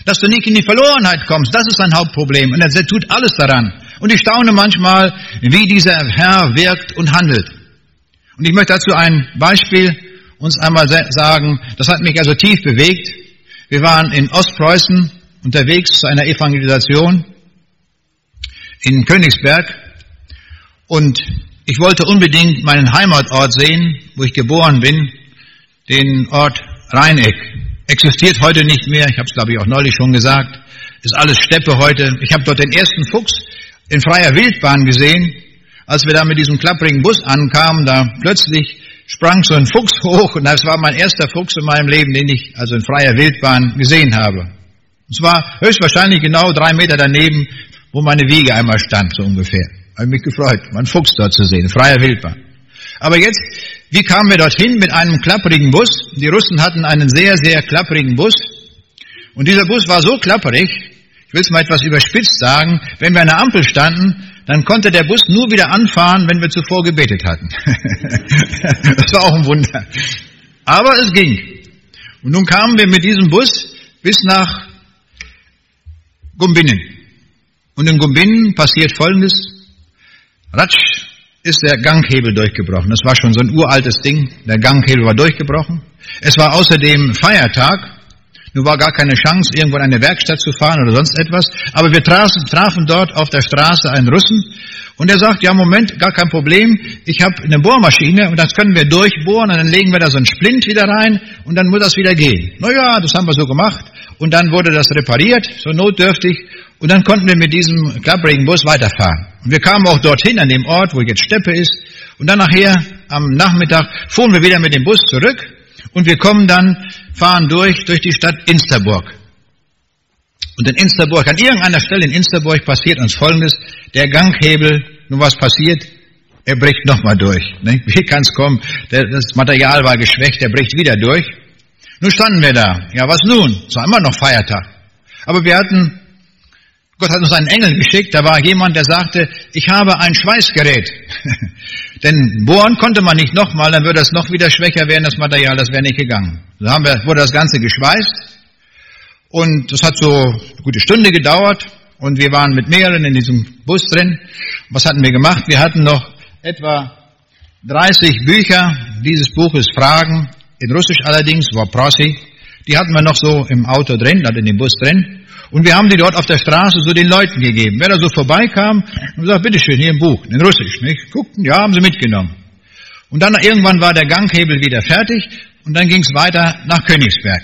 Dass du nicht in die Verlorenheit kommst, das ist sein Hauptproblem. Und er tut alles daran. Und ich staune manchmal, wie dieser Herr wirkt und handelt. Und ich möchte dazu ein Beispiel uns einmal sagen, das hat mich also tief bewegt. Wir waren in Ostpreußen unterwegs zu einer Evangelisation in Königsberg. Und ich wollte unbedingt meinen Heimatort sehen, wo ich geboren bin, den Ort Rheineck. Existiert heute nicht mehr, ich habe es glaube ich auch neulich schon gesagt, ist alles Steppe heute. Ich habe dort den ersten Fuchs in freier Wildbahn gesehen. Als wir da mit diesem klapprigen Bus ankamen, da plötzlich sprang so ein Fuchs hoch und das war mein erster Fuchs in meinem Leben, den ich also in freier Wildbahn gesehen habe. Es war höchstwahrscheinlich genau 3 Meter daneben, wo meine Wiege einmal stand, so ungefähr. Habe mich gefreut, meinen Fuchs dort zu sehen, in freier Wildbahn. Aber jetzt, wie kamen wir dorthin mit einem klapprigen Bus? Die Russen hatten einen sehr, sehr klapprigen Bus. Und dieser Bus war so klapperig, ich will es mal etwas überspitzt sagen, wenn wir an der Ampel standen, dann konnte der Bus nur wieder anfahren, wenn wir zuvor gebetet hatten. Das war auch ein Wunder. Aber es ging. Und nun kamen wir mit diesem Bus bis nach Gumbinnen. Und in Gumbinnen passiert Folgendes. Ratsch ist der Ganghebel durchgebrochen. Das war schon so ein uraltes Ding. Der Ganghebel war durchgebrochen. Es war außerdem Feiertag. Nun war gar keine Chance, irgendwo in eine Werkstatt zu fahren oder sonst etwas. Aber wir trafen dort auf der Straße einen Russen. Und er sagt, ja Moment, gar kein Problem. Ich habe eine Bohrmaschine und das können wir durchbohren. Und dann legen wir da so einen Splint wieder rein und dann muss das wieder gehen. Naja, das haben wir so gemacht. Und dann wurde das repariert, so notdürftig. Und dann konnten wir mit diesem klapprigen Bus weiterfahren. Und wir kamen auch dorthin, an dem Ort, wo jetzt Steppe ist. Und dann nachher, am Nachmittag, fuhren wir wieder mit dem Bus zurück. Und wir fahren durch die Stadt Insterburg. Und in Insterburg, an irgendeiner Stelle in Insterburg passiert uns Folgendes. Der Ganghebel, nun was passiert? Er bricht nochmal durch. Ne? Wie kann es kommen? Das Material war geschwächt, er bricht wieder durch. Nun standen wir da. Ja, was nun? Es war immer noch Feiertag. Aber Gott hat uns einen Engel geschickt, da war jemand, der sagte, ich habe ein Schweißgerät. Denn bohren konnte man nicht nochmal, dann würde es noch wieder schwächer werden, das Material, das wäre nicht gegangen. So wurde das Ganze geschweißt und das hat so eine gute Stunde gedauert und wir waren mit mehreren in diesem Bus drin. Was hatten wir gemacht? Wir hatten noch etwa 30 Bücher dieses Buches Fragen, in Russisch allerdings, Woprosi. Die hatten wir noch so im Auto drin, also in dem Bus drin. Und wir haben die dort auf der Straße so den Leuten gegeben. Wer da so vorbeikam und sagt, bitteschön, hier ein Buch, in Russisch, nicht? Guckten, ja, haben sie mitgenommen. Und dann irgendwann war der Ganghebel wieder fertig und dann ging es weiter nach Königsberg.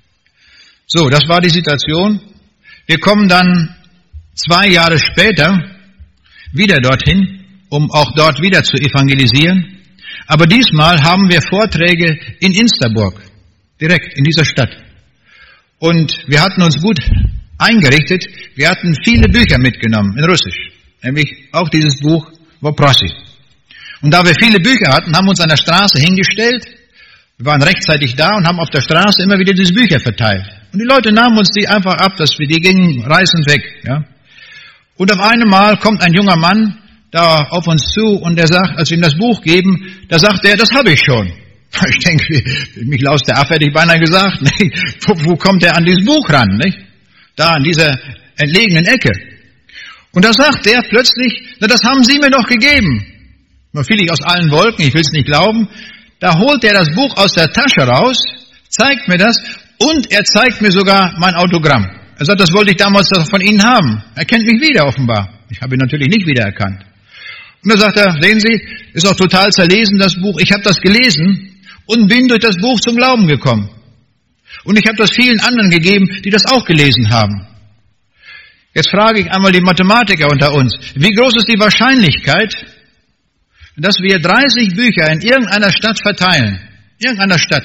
So, das war die Situation. Wir kommen dann 2 Jahre später wieder dorthin, um auch dort wieder zu evangelisieren. Aber diesmal haben wir Vorträge in Insterburg, direkt in dieser Stadt. Und wir hatten uns gut eingerichtet. Wir hatten viele Bücher mitgenommen in Russisch, nämlich auch dieses Buch Woprosi. Und da wir viele Bücher hatten, haben wir uns an der Straße hingestellt. Wir waren rechtzeitig da und haben auf der Straße immer wieder diese Bücher verteilt. Und die Leute nahmen uns die einfach ab, die gingen reißend weg. Ja. Und auf einmal kommt ein junger Mann da auf uns zu und der sagt, als wir ihm das Buch geben, da sagt er, das habe ich schon. Ich denke, mich laus der Affe, hätte ich beinahe gesagt. Nicht? Wo kommt er an dieses Buch ran? Nicht? Da an dieser entlegenen Ecke. Und da sagt er plötzlich, na, das haben Sie mir doch gegeben. Nun fiel ich aus allen Wolken, ich will es nicht glauben. Da holt er das Buch aus der Tasche raus, zeigt mir das und er zeigt mir sogar mein Autogramm. Er sagt, das wollte ich damals von Ihnen haben. Er kennt mich wieder offenbar. Ich habe ihn natürlich nicht wiedererkannt. Und da sagt er, sehen Sie, ist auch total zerlesen das Buch. Ich habe das gelesen und bin durch das Buch zum Glauben gekommen. Und ich habe das vielen anderen gegeben, die das auch gelesen haben. Jetzt frage ich einmal die Mathematiker unter uns, wie groß ist die Wahrscheinlichkeit, dass wir 30 Bücher in irgendeiner Stadt verteilen, irgendeiner Stadt,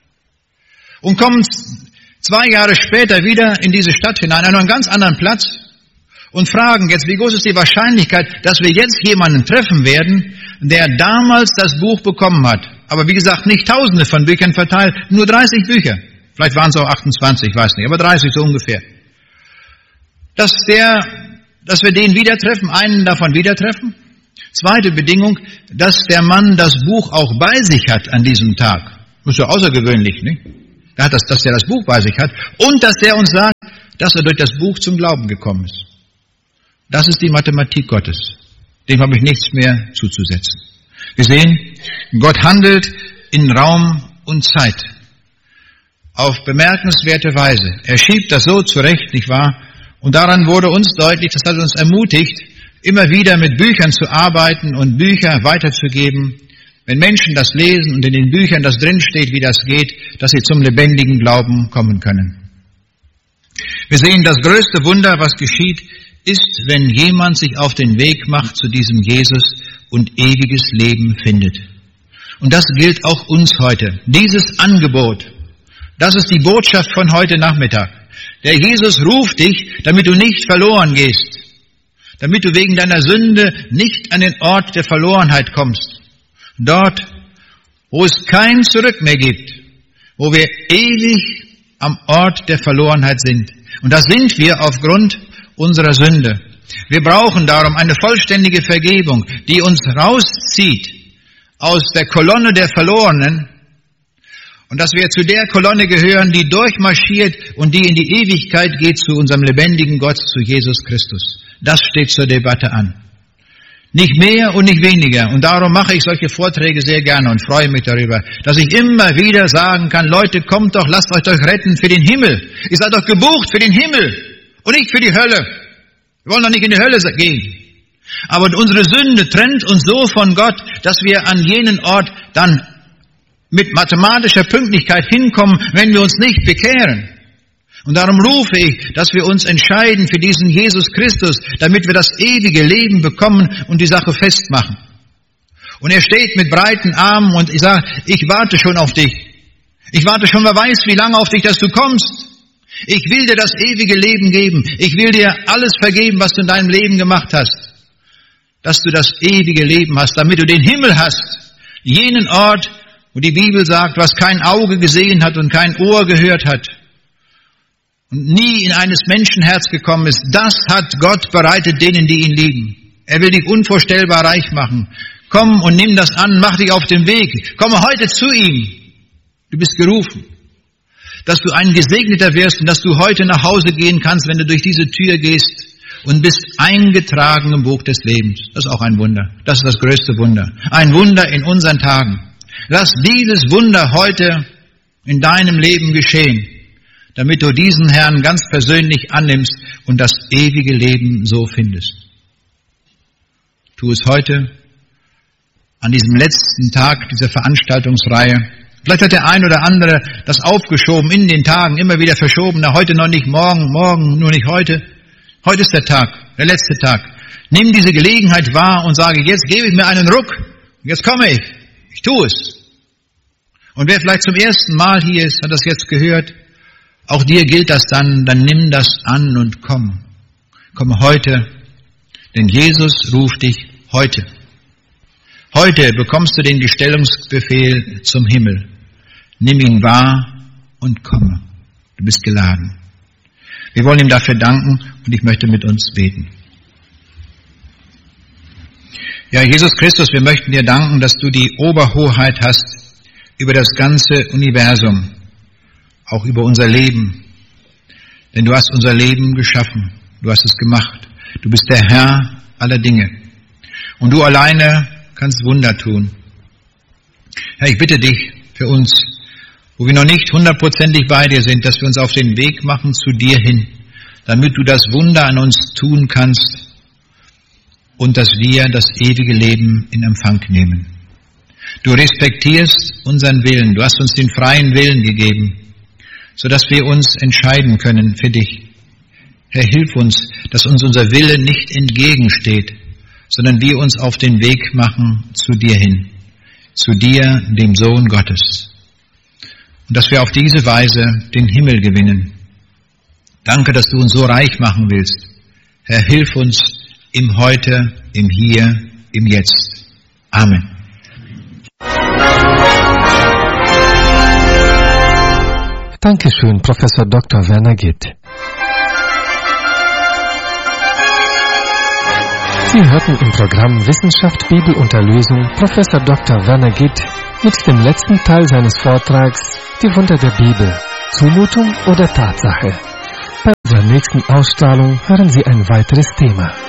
und kommen 2 Jahre später wieder in diese Stadt hinein, an einen ganz anderen Platz, und fragen jetzt, wie groß ist die Wahrscheinlichkeit, dass wir jetzt jemanden treffen werden, der damals das Buch bekommen hat. Aber wie gesagt, nicht Tausende von Büchern verteilt, nur 30 Bücher. Vielleicht waren es auch 28, ich weiß nicht, aber 30 so ungefähr. Dass wir den wieder treffen, einen davon wieder treffen. Zweite Bedingung, dass der Mann das Buch auch bei sich hat an diesem Tag. Das ist ja außergewöhnlich, nicht? Dass der das Buch bei sich hat. Und dass der uns sagt, dass er durch das Buch zum Glauben gekommen ist. Das ist die Mathematik Gottes. Dem habe ich nichts mehr zuzusetzen. Wir sehen, Gott handelt in Raum und Zeit auf bemerkenswerte Weise. Er schiebt das so zurecht, nicht wahr? Und daran wurde uns deutlich, das hat uns ermutigt, immer wieder mit Büchern zu arbeiten und Bücher weiterzugeben. Wenn Menschen das lesen und in den Büchern das drinsteht, wie das geht, dass sie zum lebendigen Glauben kommen können. Wir sehen, das größte Wunder, was geschieht, ist, wenn jemand sich auf den Weg macht zu diesem Jesus und ewiges Leben findet. Und das gilt auch uns heute. Dieses Angebot, das ist die Botschaft von heute Nachmittag. Der Jesus ruft dich, damit du nicht verloren gehst, damit du wegen deiner Sünde nicht an den Ort der Verlorenheit kommst. Dort, wo es kein Zurück mehr gibt, wo wir ewig am Ort der Verlorenheit sind. Und da sind wir aufgrund unserer Sünde. Wir brauchen darum eine vollständige Vergebung, die uns rauszieht aus der Kolonne der Verlorenen und dass wir zu der Kolonne gehören, die durchmarschiert und die in die Ewigkeit geht zu unserem lebendigen Gott, zu Jesus Christus. Das steht zur Debatte an. Nicht mehr und nicht weniger. Und darum mache ich solche Vorträge sehr gerne und freue mich darüber, dass ich immer wieder sagen kann, Leute, kommt doch, lasst euch doch retten für den Himmel. Ihr seid doch gebucht für den Himmel und nicht für die Hölle. Wir wollen doch nicht in die Hölle gehen. Aber unsere Sünde trennt uns so von Gott, dass wir an jenen Ort dann mit mathematischer Pünktlichkeit hinkommen, wenn wir uns nicht bekehren. Und darum rufe ich, dass wir uns entscheiden für diesen Jesus Christus, damit wir das ewige Leben bekommen und die Sache festmachen. Und er steht mit breiten Armen und ich sage, ich warte schon auf dich. Ich warte schon, wer weiß, wie lange auf dich, dass du kommst. Ich will dir das ewige Leben geben. Ich will dir alles vergeben, was du in deinem Leben gemacht hast. Dass du das ewige Leben hast, damit du den Himmel hast. Jenen Ort, wo die Bibel sagt, was kein Auge gesehen hat und kein Ohr gehört hat und nie in eines Menschenherz gekommen ist, das hat Gott bereitet denen, die ihn lieben. Er will dich unvorstellbar reich machen. Komm und nimm das an, mach dich auf den Weg. Komme heute zu ihm. Du bist gerufen. Dass du ein Gesegneter wirst und dass du heute nach Hause gehen kannst, wenn du durch diese Tür gehst und bist eingetragen im Buch des Lebens. Das ist auch ein Wunder. Das ist das größte Wunder. Ein Wunder in unseren Tagen. Lass dieses Wunder heute in deinem Leben geschehen, damit du diesen Herrn ganz persönlich annimmst und das ewige Leben so findest. Tu es heute, an diesem letzten Tag dieser Veranstaltungsreihe. Vielleicht hat der ein oder andere das aufgeschoben, in den Tagen, immer wieder verschoben. Na, heute noch nicht, morgen nur nicht heute. Heute ist der Tag, der letzte Tag. Nimm diese Gelegenheit wahr und sage, jetzt gebe ich mir einen Ruck. Jetzt komme ich. Ich tue es. Und wer vielleicht zum ersten Mal hier ist, hat das jetzt gehört. Auch dir gilt das dann nimm das an und komm. Komm heute, denn Jesus ruft dich heute. Heute bekommst du den Gestellungsbefehl zum Himmel. Nimm ihn wahr und komme. Du bist geladen. Wir wollen ihm dafür danken und ich möchte mit uns beten. Ja, Jesus Christus, wir möchten dir danken, dass du die Oberhoheit hast über das ganze Universum, auch über unser Leben. Denn du hast unser Leben geschaffen, du hast es gemacht. Du bist der Herr aller Dinge. Und du alleine kannst Wunder tun. Herr, ich bitte dich für uns, wo wir noch nicht 100%ig bei dir sind, dass wir uns auf den Weg machen zu dir hin, damit du das Wunder an uns tun kannst und dass wir das ewige Leben in Empfang nehmen. Du respektierst unseren Willen, du hast uns den freien Willen gegeben, sodass wir uns entscheiden können für dich. Herr, hilf uns, dass uns unser Wille nicht entgegensteht, sondern wir uns auf den Weg machen zu dir hin, zu dir, dem Sohn Gottes. Und dass wir auf diese Weise den Himmel gewinnen. Danke, dass du uns so reich machen willst. Herr, hilf uns im Heute, im Hier, im Jetzt. Amen. Dankeschön, Professor Dr. Werner Gitt. Sie hörten im Programm Wissenschaft, Bibel und Erlösung Professor Dr. Werner Gitt mit dem letzten Teil seines Vortrags Die Wunder der Bibel, Zumutung oder Tatsache, bei unserer nächsten Ausstrahlung hören Sie ein weiteres Thema.